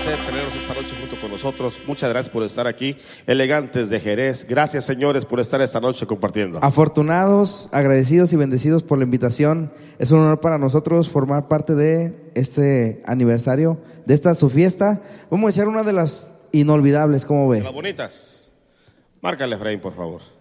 placer tenerlos esta noche junto con nosotros. Muchas gracias por estar aquí. Elegantes de Jerez. Gracias, señores, por estar esta noche compartiendo. Afortunados, agradecidos y bendecidos por la invitación. Es un honor para nosotros formar parte de este aniversario, de esta su fiesta. Vamos a echar una de las inolvidables, ¿cómo ve? Las bonitas. Márcale, Efraín, por favor.